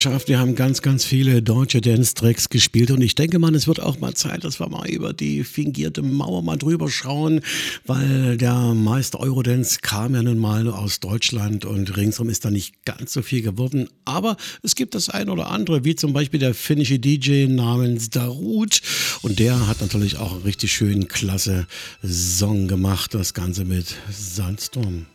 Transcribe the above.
Wir haben ganz, ganz viele deutsche Dance-Tracks gespielt und ich denke mal, es wird auch mal Zeit, dass wir mal über die fingierte Mauer mal drüber schauen, weil der meiste Eurodance kam ja nun mal aus Deutschland und ringsum ist da nicht ganz so viel geworden. Aber es gibt das ein oder andere, wie zum Beispiel der finnische DJ namens Darut und der hat natürlich auch einen richtig schönen, klasse Song gemacht, das Ganze mit Sandstorm.